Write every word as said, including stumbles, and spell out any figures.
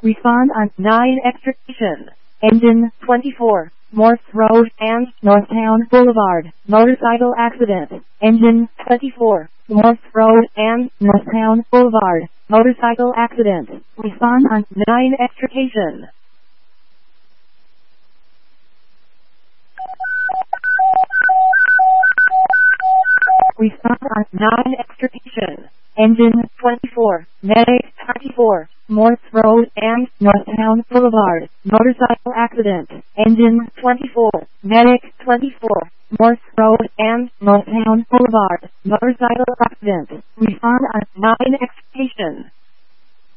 Respond on nine extrication. Engine twenty-four. Morse Road and Northtown Boulevard. Motorcycle accident. Engine twenty-four. Morse Road and Northtown Boulevard. Motorcycle accident. Respond on nine extrication. Respond on nine extrication. Engine twenty-four. Medic twenty-four. Morse Road and Northtown Boulevard. Motorcycle accident. Engine twenty-four. Medic twenty-four. Morse Road and Northtown Boulevard. Motorcycle accident. Respond on nine extrication.